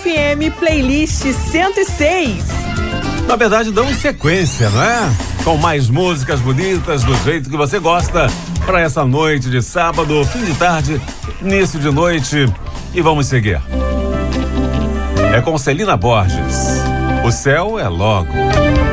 FM Playlist 106. Na verdade, damos sequência, não é? Com mais músicas bonitas do jeito que você gosta para essa noite de sábado, fim de tarde, início de noite. E vamos seguir. É com Celina Borges. O céu é logo.